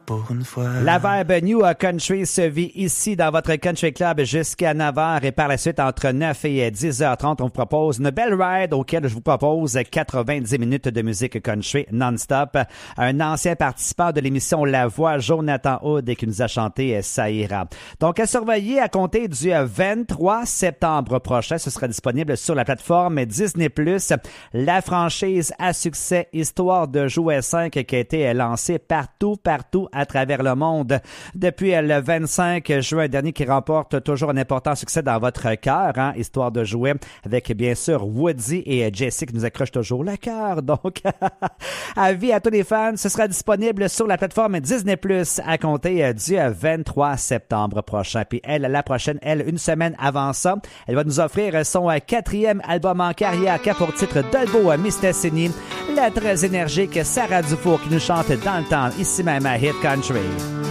pour une fois. La vibe New Country se vit ici dans votre Country Club jusqu'à 9h et par la suite entre 9 et 10h30, on vous propose une belle ride auquel je vous propose 90 minutes de musique country non-stop. Un ancien participant de l'émission La Voix, Jonathan Hood, qui nous a chanté Ça ira. Donc à surveiller à compter du 23 septembre prochain, ce sera disponible sur la plateforme Disney+. La franchise à succès Histoire de jouer 5 qui a été lancée partout à travers le monde depuis le 25 juin dernier, qui remporte toujours un important succès dans votre cœur, hein? Histoire de jouer avec bien sûr Woody et Jessie qui nous accrochent toujours le cœur. Donc, avis à tous les fans, ce sera disponible sur la plateforme Disney+, à compter du 23 septembre prochain. Puis la prochaine, une semaine avant ça, elle va nous offrir son 4e album en carrière qui a pour titre Dolbo Mistassini, la très énergique Sarah Dufour qui nous chante Dans le temps, ici même à Hit Country.